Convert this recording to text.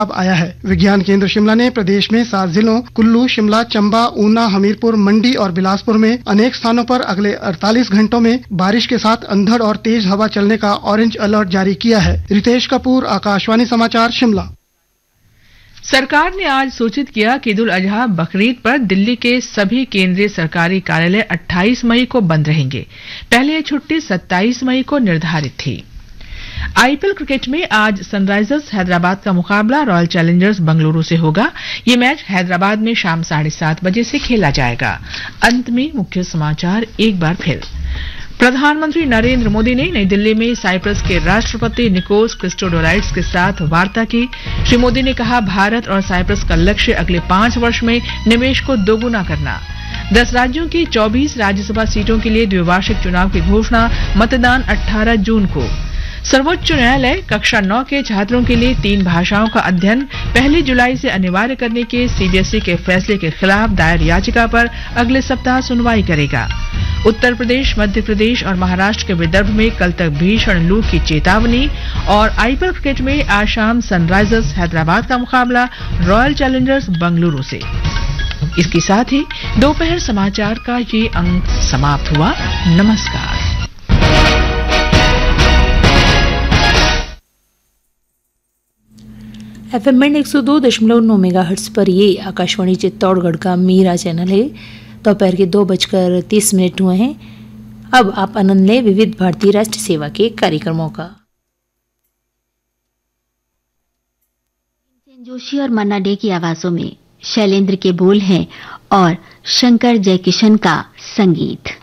अब आया है। विज्ञान केंद्र शिमला ने प्रदेश में 7 जिलों कुल्लू, शिमला, चंबा, ऊना, हमीरपुर, मंडी और बिलासपुर में अनेक स्थानों पर अगले 48 घंटों में बारिश के साथ अंधड़ और तेज हवा चलने का ऑरेंज अलर्ट जारी किया है। रितेश कपूर, आकाशवाणी समाचार, शिमला। सरकार ने आज सूचित किया कि ईद उल अजहा बकरीद पर दिल्ली के सभी केंद्रीय सरकारी कार्यालय 28 मई को बंद रहेंगे। पहले यह छुट्टी 27 मई को निर्धारित थी। आईपीएल क्रिकेट में आज सनराइजर्स हैदराबाद का मुकाबला रॉयल चैलेंजर्स बेंगलुरु से होगा। ये मैच हैदराबाद में शाम 7:30 बजे से खेला जाएगा। अंत में मुख्य समाचार एक बार फिर। प्रधानमंत्री नरेंद्र मोदी ने नई दिल्ली में साइप्रस के राष्ट्रपति निकोस क्रिस्टोडोलाइड्स के साथ वार्ता की। श्री मोदी ने कहा, भारत और साइप्रस का लक्ष्य अगले 5 वर्ष में निवेश को दोगुना करना। 10 राज्यों की 24 राज्यसभा सीटों के लिए द्विवार्षिक चुनाव की घोषणा, मतदान 18 जून को। सर्वोच्च न्यायालय कक्षा 9 के छात्रों के लिए 3 भाषाओं का अध्ययन 1 जुलाई से अनिवार्य करने के सीबीएसई के फैसले के खिलाफ दायर याचिका पर अगले सप्ताह सुनवाई करेगा। उत्तर प्रदेश, मध्य प्रदेश और महाराष्ट्र के विदर्भ में कल तक भीषण लू की चेतावनी। और आईपीएल क्रिकेट में आज शाम सनराइजर्स हैदराबाद का मुकाबला रॉयल चैलेंजर्स बेंगलुरु से। इसके साथ ही दोपहर समाचार का ये अंक समाप्त हुआ। नमस्कार। एफएम बैंड 102.9 मेगाहर्ट्ज पर ये आकाशवाणी चित्तौड़गढ़ का मीरा चैनल है। दोपहर के 2:30 हुए हैं। अब आप आनंद लें विविध भारतीय राष्ट्र सेवा के कार्यक्रमों का। जोशी और मन्ना डे की आवाजों में शैलेंद्र के बोल हैं और शंकर जयकिशन का संगीत।